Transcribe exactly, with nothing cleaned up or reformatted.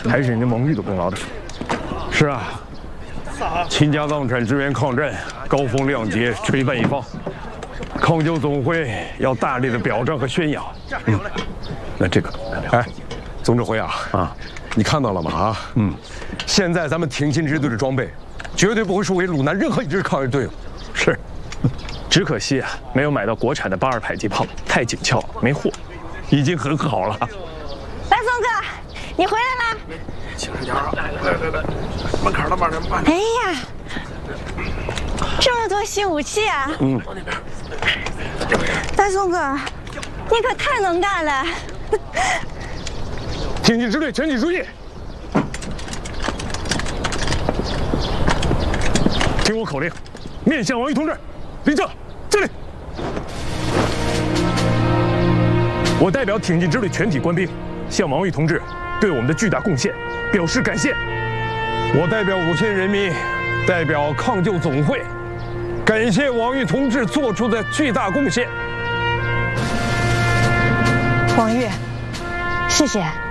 还是人家王玉的功劳的。是啊，秦家藏产支援抗战，高风亮节，垂范一方。抗救总会要大力的表彰和宣扬。嗯，那这个，哎，总指挥啊，啊，你看到了吗？啊，嗯，现在咱们挺进支队的装备，绝对不会输给鲁南任何一支抗日队伍。是。 只可惜啊，没有买到国产的八二迫击炮，太紧俏，没货，已经很好了。 白松哥，你回来啦！ 轻点啊！来来来，门口了，慢点慢点。哎呀，这么多新武器啊！嗯。白松哥，你可太能干了！ 挺进支队全体注意，听我口令，面向王玉同志，立正。 这里，我代表挺进支队全体官兵，向王玉同志对我们的巨大贡献表示感谢。我代表五千人民，代表抗救总会，感谢王玉同志做出的巨大贡献。 王玉，谢谢。